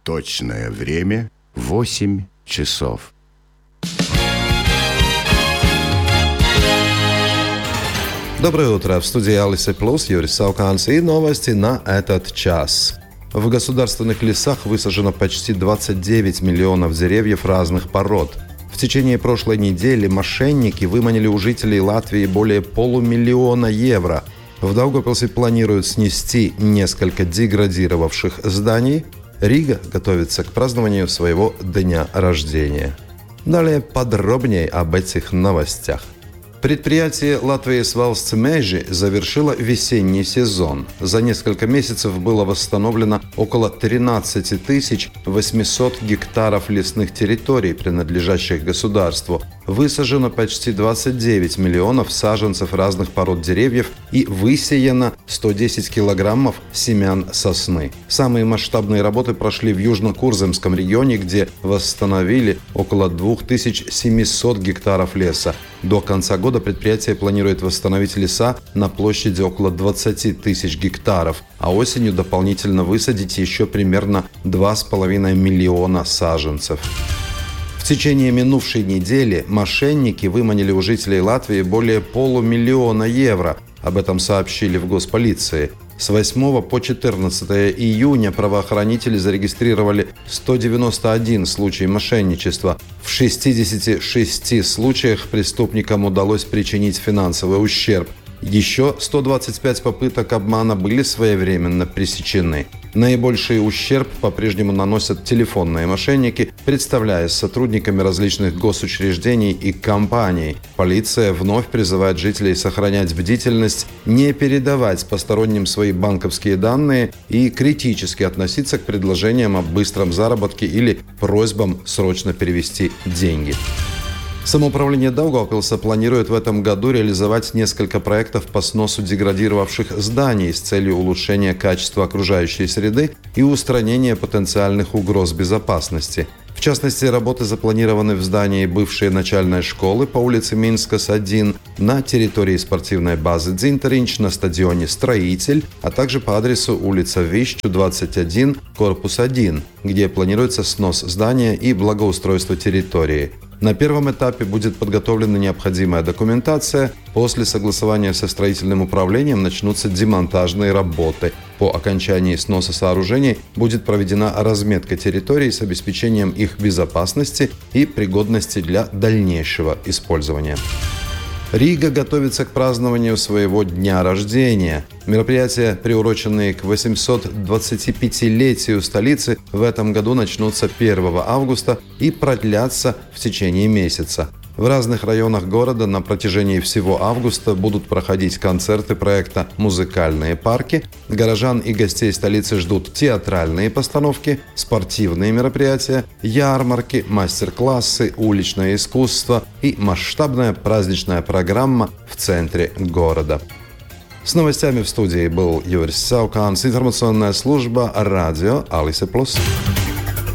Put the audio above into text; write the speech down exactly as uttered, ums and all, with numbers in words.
Точное время — восемь часов. Доброе утро. В студии Алисы Плюс, Юрий Сауканс и новости на этот час. В государственных лесах высажено почти двадцать девять миллионов деревьев разных пород. В течение прошлой недели мошенники выманили у жителей Латвии более полумиллиона евро. В Даугавпилсе планируют снести несколько деградировавших зданий. Рига готовится к празднованию своего дня рождения. Далее подробнее об этих новостях. Предприятие Латвijas valsts meži завершило весенний сезон. За несколько месяцев было восстановлено около тринадцать тысяч восемьсот гектаров лесных территорий, принадлежащих государству. Высажено почти двадцать девять миллионов саженцев разных пород деревьев и высеяно сто десять килограммов семян сосны. Самые масштабные работы прошли в Южно-Курземском регионе, где восстановили около две тысячи семьсот гектаров леса. До конца года предприятие планирует восстановить леса на площади около двадцать тысяч гектаров, а осенью дополнительно высадить еще примерно два с половиной миллиона саженцев. В течение минувшей недели мошенники выманили у жителей Латвии более полумиллиона евро. Об этом сообщили в госполиции. С восьмого по четырнадцатое июня правоохранители зарегистрировали сто девяносто один случай мошенничества. В шестидесяти шести случаях преступникам удалось причинить финансовый ущерб. Еще сто двадцать пять попыток обмана были своевременно пресечены. Наибольший ущерб по-прежнему наносят телефонные мошенники, представляясь сотрудниками различных госучреждений и компаний. Полиция вновь призывает жителей сохранять бдительность, не передавать посторонним свои банковские данные и критически относиться к предложениям о быстром заработке или просьбам срочно перевести деньги. Самоуправление Даугавпилса планирует в этом году реализовать несколько проектов по сносу деградировавших зданий с целью улучшения качества окружающей среды и устранения потенциальных угроз безопасности. В частности, работы запланированы в здании бывшей начальной школы по улице Минскас один, на территории спортивной базы Дзинтеринч, на стадионе «Строитель», а также по адресу улица Вищу, двадцать один, корпус один, где планируется снос здания и благоустройство территории. На первом этапе будет подготовлена необходимая документация. После согласования со строительным управлением начнутся демонтажные работы. По окончании сноса сооружений будет проведена разметка территорий с обеспечением их безопасности и пригодности для дальнейшего использования. Рига готовится к празднованию своего дня рождения. Мероприятия, приуроченные к восьмисот двадцатипятилетию столицы, в этом году начнутся первого августа и продлятся в течение месяца. В разных районах города на протяжении всего августа будут проходить концерты проекта «Музыкальные парки». Горожан и гостей столицы ждут театральные постановки, спортивные мероприятия, ярмарки, мастер-классы, уличное искусство и масштабная праздничная программа в центре города. С новостями в студии был Юрий Сауканс, информационная служба радио Алисы Плюс.